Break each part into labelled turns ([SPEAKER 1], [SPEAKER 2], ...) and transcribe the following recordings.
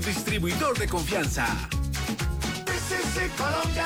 [SPEAKER 1] Distribuidor de confianza.
[SPEAKER 2] Sí, Colombia,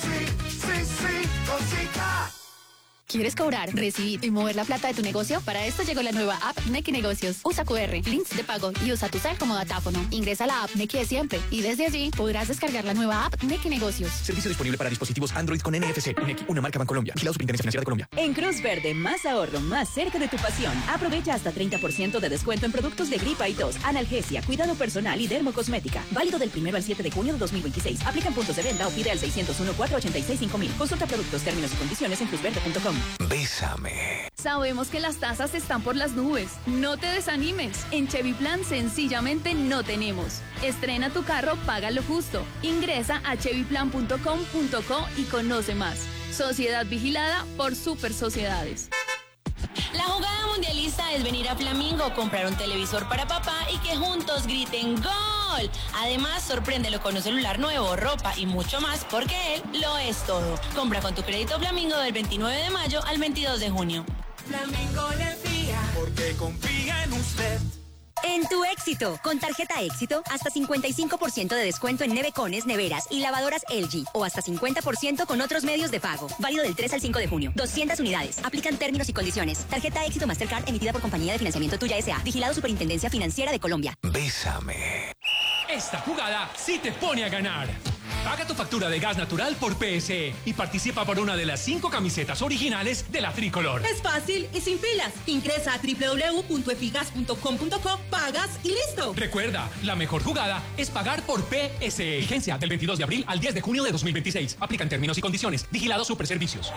[SPEAKER 2] sí, cosita.
[SPEAKER 3] ¿Quieres cobrar, recibir y mover la plata de tu negocio? Para esto llegó la nueva app Nequi Negocios. Usa QR, links de pago y usa tu cel como datáfono. Ingresa a la app Nequi de siempre y desde allí podrás descargar la nueva app Nequi Negocios.
[SPEAKER 4] Servicio disponible para dispositivos Android con NFC. Nequi, una marca Bancolombia. Vigilado Superintendencia Financiera de Colombia.
[SPEAKER 5] En Cruz Verde, más ahorro, más cerca de tu pasión. Aprovecha hasta 30% de descuento en productos de gripa y tos, analgesia, cuidado personal y dermocosmética. Válido del 1 al 7 de junio de 2026. Aplican puntos de venta o pide al 601-486-5000. Consulta productos, términos y condiciones en cruzverde.com.
[SPEAKER 4] Bésame.
[SPEAKER 6] Sabemos que las tasas están por las nubes. No te desanimes. En Chevy Plan sencillamente no tenemos. Estrena tu carro, paga lo justo. Ingresa a chevyplan.com.co y conoce más. Sociedad vigilada por Super Sociedades.
[SPEAKER 7] La jugada mundialista es venir a Flamingo, comprar un televisor para papá y que juntos griten ¡Gol! Además, sorpréndelo con un celular nuevo, ropa y mucho más, porque él lo es todo. Compra con tu crédito Flamingo del 29 de mayo al 22 de junio.
[SPEAKER 2] Flamingo Energía, porque confía en usted.
[SPEAKER 8] En tu Éxito, con tarjeta Éxito, hasta 55% de descuento en nevecones, neveras y lavadoras LG, o hasta 50% con otros medios de pago. Válido del 3 al 5 de junio. 200 unidades. Aplican términos y condiciones. Tarjeta Éxito Mastercard emitida por Compañía de Financiamiento Tuya S.A. Vigilado Superintendencia Financiera de Colombia.
[SPEAKER 4] Bésame.
[SPEAKER 9] Esta jugada sí te pone a ganar. Paga tu factura de gas natural por PSE y participa por una de las 5 camisetas originales de la Tricolor.
[SPEAKER 10] Es fácil y sin filas. Ingresa a www.efigas.com.co, pagas y listo.
[SPEAKER 9] Recuerda, la mejor jugada es pagar por PSE. Vigencia del 22 de abril al 10 de junio de 2026. Aplican términos y condiciones. Vigilado Superservicios.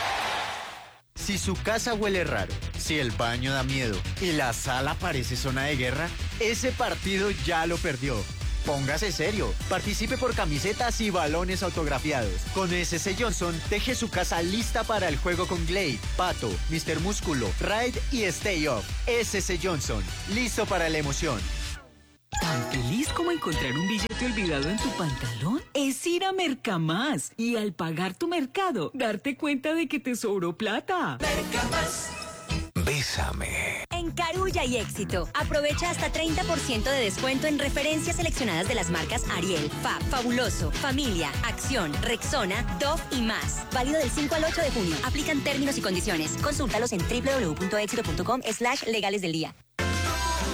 [SPEAKER 11] Si su casa huele raro, si el baño da miedo y la sala parece zona de guerra, ese partido ya lo perdió. Póngase serio, participe por camisetas y balones autografiados. Con SS Johnson, deje su casa lista para el juego con Glade, Pato, Mr. Músculo, Ride y Stay Off. SS Johnson, listo para la emoción.
[SPEAKER 5] ¿Tan feliz como encontrar un billete olvidado en tu pantalón? Es ir a Mercamás y al pagar tu mercado, darte cuenta de que te sobró plata.
[SPEAKER 2] Mercamás.
[SPEAKER 4] Bésame.
[SPEAKER 8] En Carulla y Éxito, aprovecha hasta 30% de descuento en referencias seleccionadas de las marcas Ariel, Fab, Fabuloso, Familia, Acción, Rexona, Dove y más. Válido del 5 al 8 de junio. Aplican términos y condiciones. Consúltalos en www.exito.com/legales del día.